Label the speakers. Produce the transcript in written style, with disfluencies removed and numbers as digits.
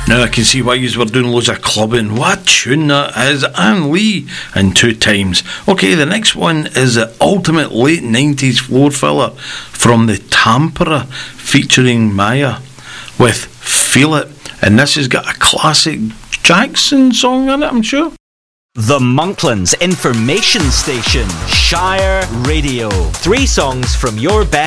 Speaker 1: Now I can see why you were doing loads of clubbing. What tune that is. Anne Lee and Two Times. Okay, the next one is the ultimate late 90s floor filler from the Tampera featuring Maya with Feel It. And this has got a classic Jackson song in it, I'm sure.
Speaker 2: The Monklands Information Station, Shire Radio. 3 songs from your best